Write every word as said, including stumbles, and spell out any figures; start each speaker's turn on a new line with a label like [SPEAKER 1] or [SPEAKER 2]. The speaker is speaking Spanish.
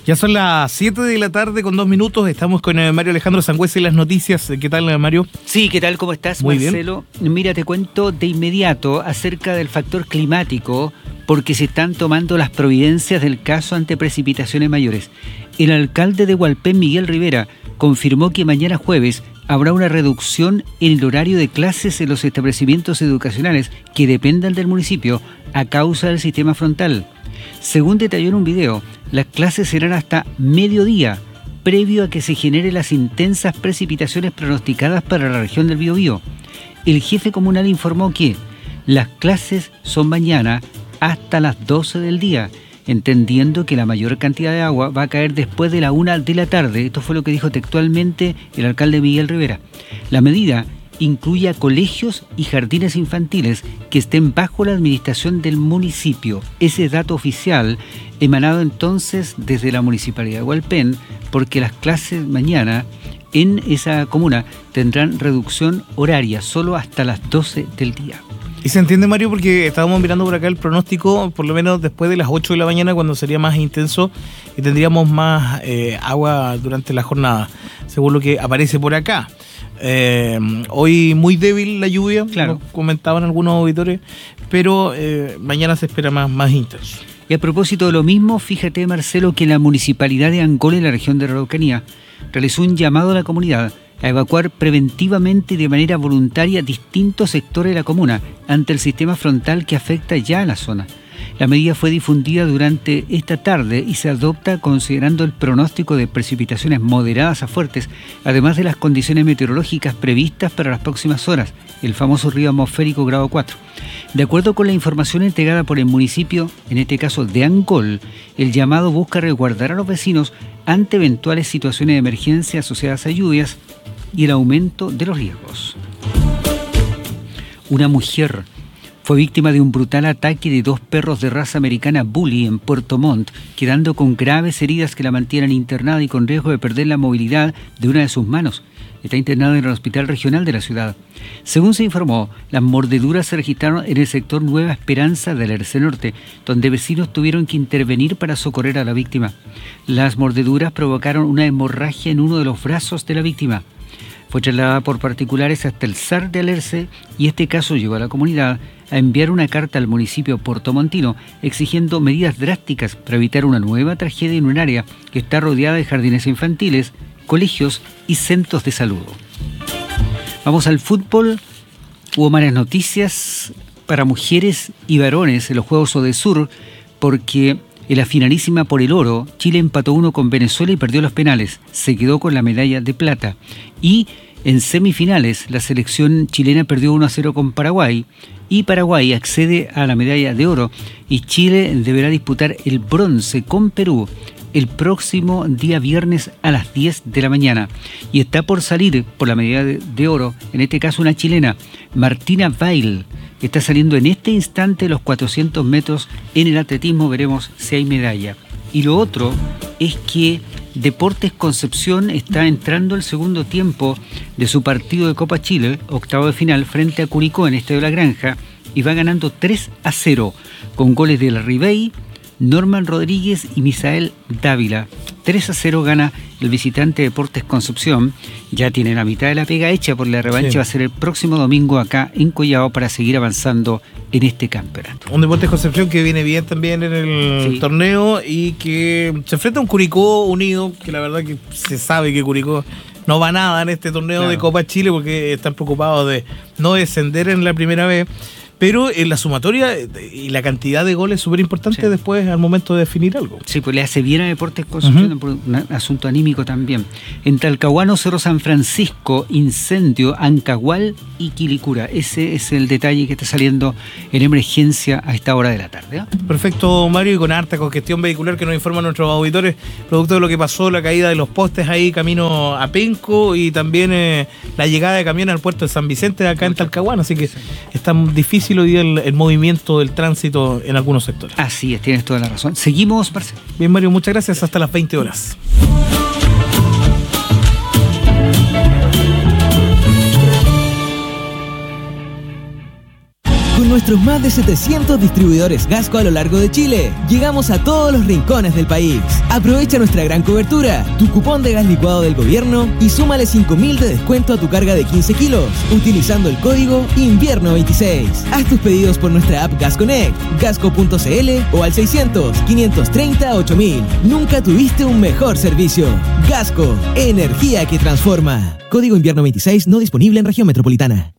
[SPEAKER 1] Ya son las siete de la tarde con dos minutos. Estamos con eh, Mario Alejandro Sangüesa y las noticias. ¿Qué tal, eh, Mario?
[SPEAKER 2] Sí, ¿qué tal? ¿Cómo estás,
[SPEAKER 1] Muy
[SPEAKER 2] Marcelo? Bien. Mira, te cuento de inmediato acerca del factor climático, porque se están tomando las providencias del caso ante precipitaciones mayores. El alcalde de Hualpén, Miguel Rivera, confirmó que mañana jueves habrá una reducción en el horario de clases en los establecimientos educacionales que dependan del municipio a causa del sistema frontal. Según detalló en un video, las clases serán hasta mediodía, previo a que se generen las intensas precipitaciones pronosticadas para la región del Biobío. El jefe comunal informó que las clases son mañana hasta las doce del día, entendiendo que la mayor cantidad de agua va a caer después de la una de la tarde. Esto fue lo que dijo textualmente el alcalde Miguel Rivera. La medida incluye a colegios y jardines infantiles que estén bajo la administración del municipio. Ese dato oficial emanado entonces desde la Municipalidad de Hualpén, porque las clases mañana en esa comuna tendrán reducción horaria solo hasta las doce del día.
[SPEAKER 1] Y se entiende, Mario, porque estábamos mirando por acá el pronóstico, por lo menos después de las ocho de la mañana, cuando sería más intenso y tendríamos más eh, agua durante la jornada, según lo que aparece por acá. Eh, hoy muy débil la lluvia,
[SPEAKER 2] claro,
[SPEAKER 1] como comentaban algunos auditores, pero eh, mañana se espera más, más intenso.
[SPEAKER 2] Y a propósito de lo mismo, fíjate, Marcelo, que la Municipalidad de Angol, en la región de Araucanía, realizó un llamado a la comunidad a evacuar preventivamente y de manera voluntaria distintos sectores de la comuna ante el sistema frontal que afecta ya a la zona. La medida fue difundida durante esta tarde y se adopta considerando el pronóstico de precipitaciones moderadas a fuertes, además de las condiciones meteorológicas previstas para las próximas horas, el famoso río atmosférico grado cuatro. De acuerdo con la información entregada por el municipio, en este caso de Angol, el llamado busca resguardar a los vecinos ante eventuales situaciones de emergencia asociadas a lluvias y el aumento de los riesgos. Una mujer fue víctima de un brutal ataque de dos perros de raza americana Bully en Puerto Montt, quedando con graves heridas que la mantienen internada y con riesgo de perder la movilidad de una de sus manos. Está internada en el hospital regional de la ciudad. Según se informó, las mordeduras se registraron en el sector Nueva Esperanza del Alerce Norte, donde vecinos tuvieron que intervenir para socorrer a la víctima. Las mordeduras provocaron una hemorragia en uno de los brazos de la víctima. Fue trasladada por particulares hasta el S A R de Alerce y este caso llevó a la comunidad a enviar una carta al municipio portomontino exigiendo medidas drásticas para evitar una nueva tragedia en un área que está rodeada de jardines infantiles, colegios y centros de salud. Vamos al fútbol. Hubo malas noticias para mujeres y varones en los Juegos Odesur porque en la finalísima por el oro, Chile empató uno con Venezuela y perdió los penales. Se quedó con la medalla de plata. Y en semifinales, la selección chilena perdió uno a cero con Paraguay y Paraguay accede a la medalla de oro y Chile deberá disputar el bronce con Perú el próximo día viernes a las diez de la mañana. Y está por salir por la medalla de, de oro, en este caso una chilena, Martina Weil, que está saliendo en este instante los cuatrocientos metros en el atletismo. Veremos si hay medalla. Y lo otro es que Deportes Concepción está entrando el segundo tiempo de su partido de Copa Chile, octavo de final, frente a Curicó en Estadio La Granja, y va ganando tres a cero, con goles de La Ribey, Norman Rodríguez y Misael Dávila. tres a cero gana el visitante Deportes Concepción. Ya tiene la mitad de la pega hecha, por la revancha sí. Va a ser el próximo domingo acá en Collao para seguir avanzando en este campeonato.
[SPEAKER 1] Un Deportes Concepción que viene bien también en el sí. torneo y que se enfrenta a un Curicó Unido, que la verdad que se sabe que Curicó no va nada en este torneo claro. de Copa Chile porque están preocupados de no descender en la primera vez. Pero en la sumatoria y la cantidad de goles es súper importante sí. después al momento de definir algo.
[SPEAKER 2] Sí, pues le hace bien a Deportes Concepción uh-huh. por un asunto anímico también. En Talcahuano, Cerro San Francisco, incendio, Ancahual y Quilicura. Ese es el detalle que está saliendo en emergencia a esta hora de la tarde. ¿eh?
[SPEAKER 1] Perfecto, Mario, y con harta congestión vehicular que nos informan nuestros auditores, producto de lo que pasó, la caída de los postes ahí camino a Penco y también eh, la llegada de camiones al puerto de San Vicente acá en Talcahuano. Así que está difícil hoy día el, el movimiento del tránsito en algunos sectores.
[SPEAKER 2] Así es, tienes toda la razón. Seguimos, Marcelo.
[SPEAKER 1] Bien, Mario, muchas gracias. Hasta las veinte horas.
[SPEAKER 3] nuestros más de setecientos distribuidores Gasco a lo largo de Chile, llegamos a todos los rincones del país. Aprovecha nuestra gran cobertura, tu cupón de gas licuado del gobierno y súmale cinco mil de descuento a tu carga de quince kilos, utilizando el código invierno veintiséis. Haz tus pedidos por nuestra app Gas Connect, gasco punto c l o al seiscientos, quinientos treinta, ocho mil. Nunca tuviste un mejor servicio. Gasco, energía que transforma. Código invierno veintiséis no disponible en región metropolitana.